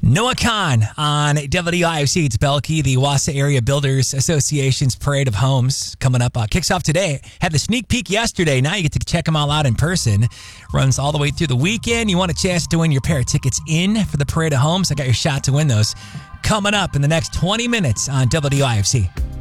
Noah Khan on WIFC. It's Belkey, the Wausau Area Builders Association's Parade of Homes coming up. Kicks off today. Had the sneak peek yesterday. Now you get to check them all out in person. Runs all the way through the weekend. You want a chance to win your pair of tickets in for the Parade of Homes? I got your shot to win those coming up in the next 20 minutes on WIFC.